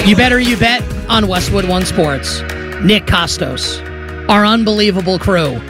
You better you bet on Westwood One Sports. Nick Costos, our unbelievable crew,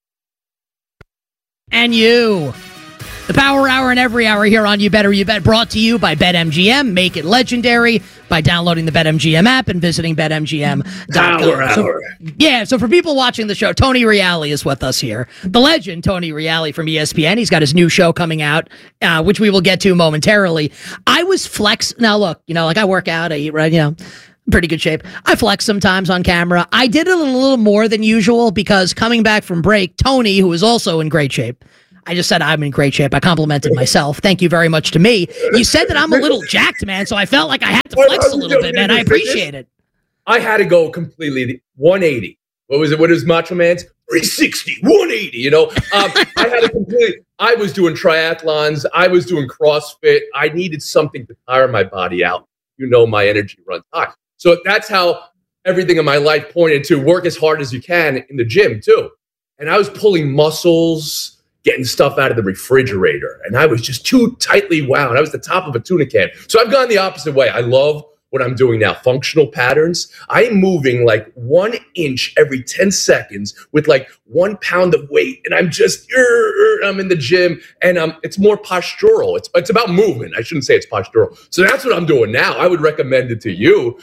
and you. The Power Hour and every hour here on You Better You Bet, brought to you by BetMGM. Make it legendary by downloading the BetMGM app and visiting BetMGM.com. Power Hour. So for people watching the show, Tony Reali is with us here. The legend, Tony Reali from ESPN. He's got his new show coming out, which we will get to momentarily. I was now look, like I work out, I eat right, pretty good shape. I flex sometimes on camera. I did it a little more than usual because coming back from break, Tony, who is also in great shape, I just said I'm in great shape. I complimented myself. Thank you very much to me. You said that I'm a little jacked, man, so I felt like I had to flex a little bit, man. I appreciate it. I had to go completely 180. What was it? What is Macho Man's? 360, 180, I had to completely, I was doing triathlons. I was doing CrossFit. I needed something to tire my body out. My energy runs high. So that's how everything in my life pointed to work as hard as you can in the gym too. And I was pulling muscles, getting stuff out of the refrigerator. And I was just too tightly wound. I was the top of a tuna can. So I've gone the opposite way. I love what I'm doing now. Functional patterns. I'm moving like 1 inch every 10 seconds with like 1 pound of weight. And I'm just, I'm in the gym and it's more postural. It's about movement. I shouldn't say it's postural. So that's what I'm doing now. I would recommend it to you.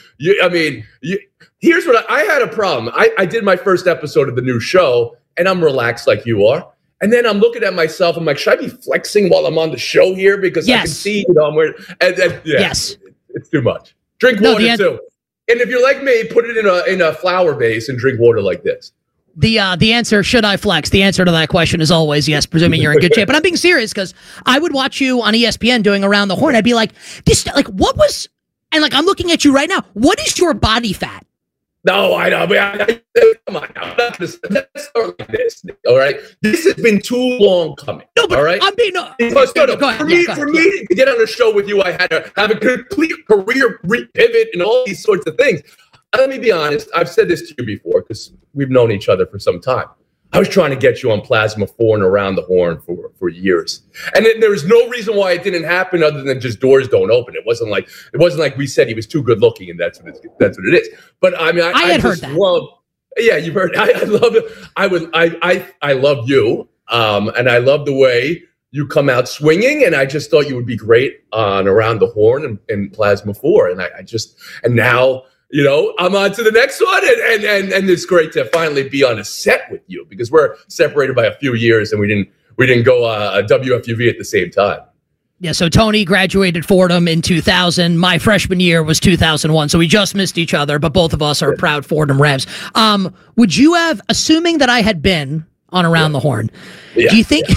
Here's what I had a problem. I did my first episode of the new show and I'm relaxed like you are. And then I'm looking at myself. I'm like, should I be flexing while I'm on the show here? Because I can see, I'm wearing. Yes, it's too much. Drink water too. And if you're like me, put it in a flower vase and drink water like this. The answer, should I flex? The answer to that question is always yes, presuming you're in good shape. But I'm being serious because I would watch you on ESPN doing Around the Horn. I'd be like, what was? And I'm looking at you right now. What is your body fat? No, I know. Come on now. Let's start like this. All right. This has been too long coming. No, but all right. I'm being For me to get on the show with you, I had to have a complete career pivot and all these sorts of things. Let me be honest. I've said this to you before because we've known each other for some time. I was trying to get you on Plasma 4 and Around the Horn for years. And then there was no reason why it didn't happen other than just doors don't open. It wasn't like we said he was too good looking and that's what it is. But I mean, I had heard that. Yeah, you've heard. I love it. I love you. And I love the way you come out swinging. And I just thought you would be great on Around the Horn and Plasma 4. And now, I'm on to the next one, and it's great to finally be on a set with you because we're separated by a few years, and we didn't go WFUV at the same time. Yeah, so Tony graduated Fordham in 2000. My freshman year was 2001, so we just missed each other, but both of us are proud Fordham Revs. Would you have, assuming that I had been on Around the Horn, do you think?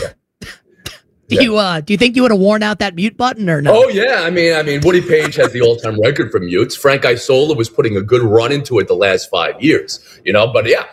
Do you think you would have worn out that mute button or no? Oh yeah, I mean, Woody Page has the all-time record for mutes. Frank Isola was putting a good run into it the last 5 years. But yeah,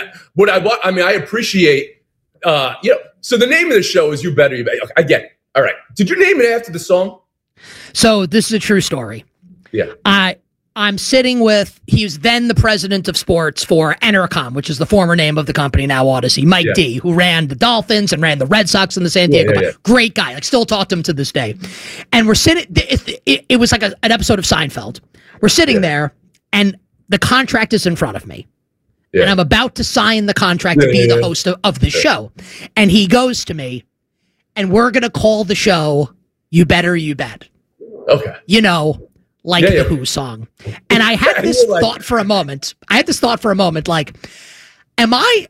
I appreciate. So the name of the show is You Better You Bet. Okay, I get it. All right. Did you name it after the song? So this is a true story. Yeah. I'm sitting with, he was then the president of sports for Entercom, which is the former name of the company, now Odyssey, Mike D, who ran the Dolphins and ran the Red Sox in the San Diego. Great guy. Still talk to him to this day. And we're sitting, it was like an episode of Seinfeld. We're sitting there and the contract is in front of me. Yeah. And I'm about to sign the contract to be the host of the show. And he goes to me, and we're going to call the show You Better You Bet. Okay. The Who song. And I had this thought for a moment. Like, am I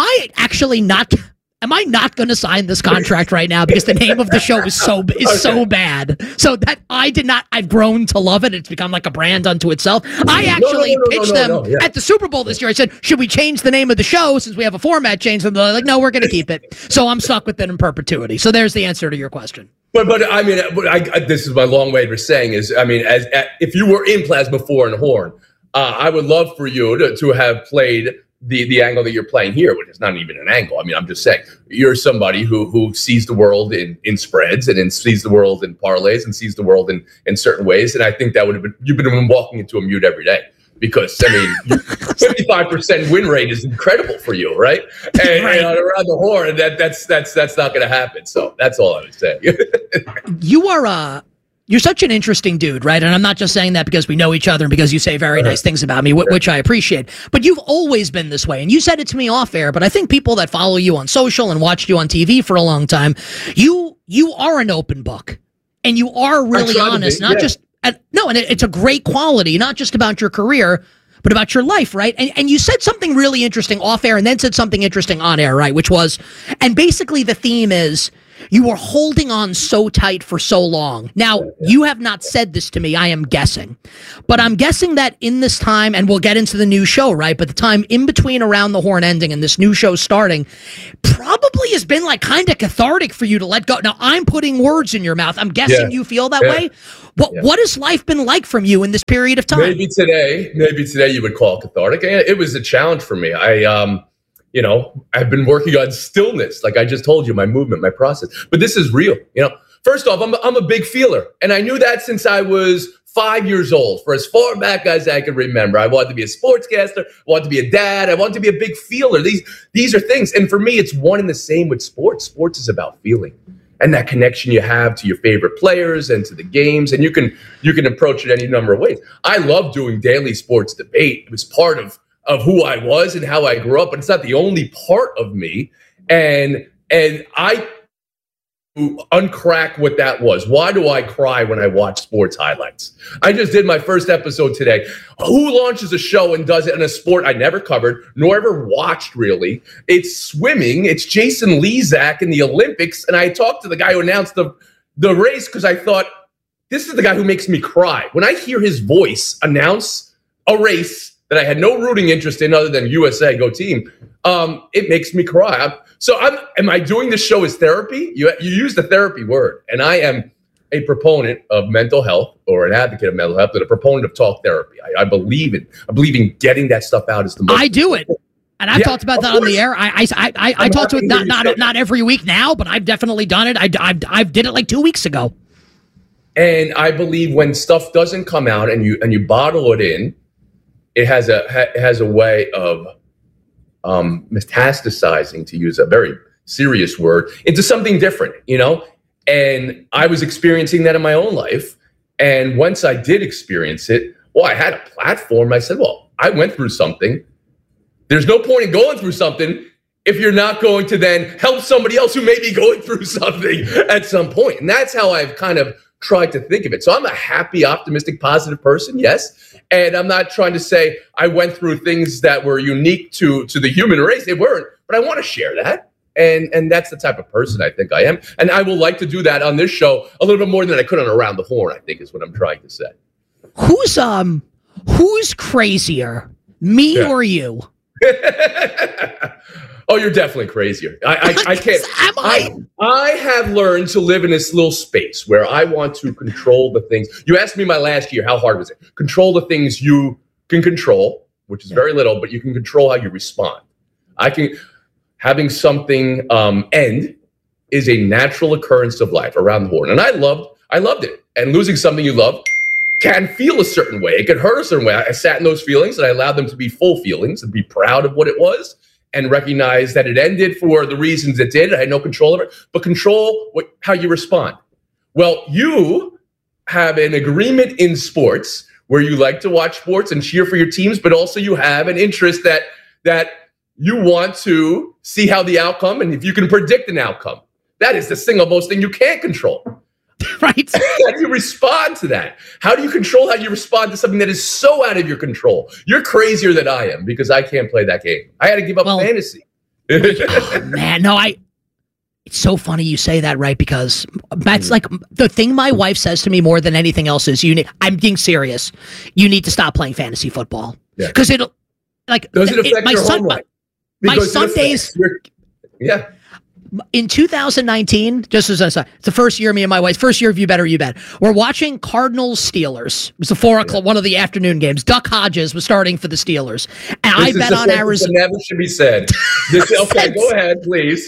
not going to sign this contract right now because the name of the show is so bad. So that I've grown to love it. It's become like a brand unto itself. I actually pitched them at the Super Bowl this year. I said, should we change the name of the show since we have a format change? And they're like, no, we're going to keep it. So I'm stuck with it in perpetuity. So there's the answer to your question. But this is my long way of saying is, if you were in Plasma 4 and Horn, I would love for you to have played the angle that you're playing here, which is not even an angle. I'm just saying you're somebody who sees the world in spreads and sees the world in parlays and sees the world in certain ways. And I think that would have been, you've been walking into a mute every day. Because 55% win rate is incredible for you, right? And Around the Horn, that's not going to happen. So that's all I would say. You are You're such an interesting dude, right? And I'm not just saying that because we know each other and because you say very nice things about me, which I appreciate. But you've always been this way. And you said it to me off air, but I think people that follow you on social and watched you on TV for a long time, you are an open book. And you are really honest, not just... and it's a great quality, not just about your career, but about your life, right? And you said something really interesting off air and then said something interesting on air, right? Which was... and basically the theme is... you were holding on so tight for so long. Now, you have not said this to me, I am guessing. But I'm guessing that in this time, and we'll get into the new show, right? But the time in between Around the Horn ending and this new show starting probably has been like kind of cathartic for you to let go. Now, I'm putting words in your mouth. I'm guessing you feel that way. What has life been like from you in this period of time? Maybe today you would call it cathartic. It was a challenge for me. I've been working on stillness, like I just told you, my movement, my process. But this is real. First off, I'm a big feeler, and I knew that since I was 5 years old. For as far back as I can remember, I wanted to be a sportscaster, I wanted to be a dad, I wanted to be a big feeler. These are things, and for me, it's one and the same with sports. Sports is about feeling, and that connection you have to your favorite players and to the games, and you can approach it any number of ways. I love doing daily sports debate. It was part of who I was and how I grew up, but it's not the only part of me. And I uncrack what that was. Why do I cry when I watch sports highlights? I just did my first episode today. Who launches a show and does it in a sport I never covered, nor ever watched really? It's swimming. It's Jason Lezak in the Olympics. And I talked to the guy who announced the race because I thought, this is the guy who makes me cry. When I hear his voice announce a race that I had no rooting interest in other than USA, go team, it makes me cry. Am I doing this show as therapy? You use the therapy word, and I am a proponent of mental health, or an advocate of mental health, and a proponent of talk therapy. I believe in getting that stuff out as the most. I do it. And I've talked about that on the air. I talk to it not every week now, but I've definitely done it. I did it like 2 weeks ago. And I believe when stuff doesn't come out and you bottle it in, it has a way of metastasizing, to use a very serious word, into something different, And I was experiencing that in my own life. And once I did experience it, I had a platform. I said, I went through something. There's no point in going through something if you're not going to then help somebody else who may be going through something at some point. And that's how I've kind of tried to think of it. So I'm a happy, optimistic, positive person, yes. And I'm not trying to say I went through things that were unique to the human race. They weren't, but I want to share that. And that's the type of person I think I am. And I will like to do that on this show a little bit more than I could on Around the Horn, I think is what I'm trying to say. Who's crazier, me or you? Oh, you're definitely crazier. I can't. I have learned to live in this little space where I want to control the things. You asked me my last year, how hard was it? Control the things you can control, which is very little, but you can control how you respond. Having something end is a natural occurrence of life around the horn. And I loved it. And losing something you love can feel a certain way. It can hurt a certain way. I sat in those feelings and I allowed them to be full feelings and be proud of what it was and recognize that it ended for the reasons it did. I had no control over it, but control how you respond. Well, you have an agreement in sports where you like to watch sports and cheer for your teams, but also you have an interest that you want to see how the outcome, and if you can predict an outcome. That is the single most thing you can't control. Right. How do you respond to that? How do you control how you respond to something that is so out of your control? You're crazier than I am because I can't play that game. I had to give up fantasy. Oh, man, no, it's so funny you say that, right? Because that's like the thing my wife says to me more than anything else is I'm being serious. You need to stop playing fantasy football. Because does it affect your home life? My Sundays. Yeah. In 2019, just as I said, it's the first year, me and my wife, first year of You Better, You Bet. We're watching Cardinals Steelers. It was the 4 o'clock, one of the afternoon games. Duck Hodges was starting for the Steelers. And I bet on Arizona. Never should be said. Okay, go ahead, please.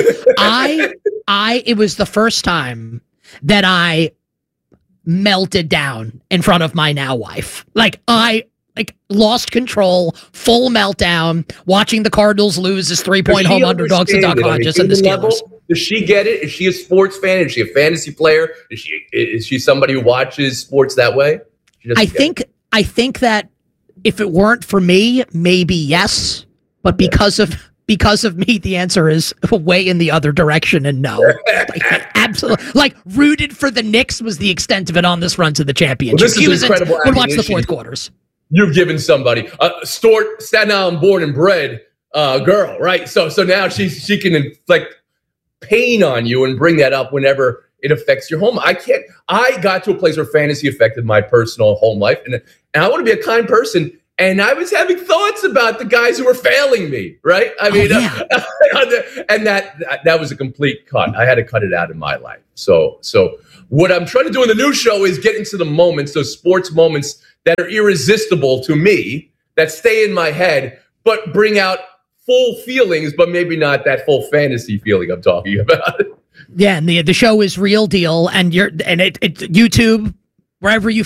It was the first time that I melted down in front of my now wife. Lost control, full meltdown, watching the Cardinals lose as 3-point home underdogs to Duck Hodges and the Steelers. Does she get it? Is she a sports fan? Is she a fantasy player? Is she somebody who watches sports that way? I think that if it weren't for me, maybe yes, but because of me, the answer is way in the other direction and no. Absolutely. Like, rooted for the Knicks was the extent of it on this run to the championship. Well, this is incredible. Would watch the fourth quarters. You've given somebody Staten Island born and bred girl, right? So now she can inflict pain on you and bring that up whenever it affects your home. I got to a place where fantasy affected my personal home life, and I want to be a kind person. And I was having thoughts about the guys who were failing me, right? I mean, and that was a complete cut. I had to cut it out of my life. So what I'm trying to do in the new show is get into the moments, those sports moments that are irresistible to me, that stay in my head, but bring out full feelings, but maybe not that full fantasy feeling I'm talking about. Yeah, and the show is Real Deal, and it's YouTube, wherever you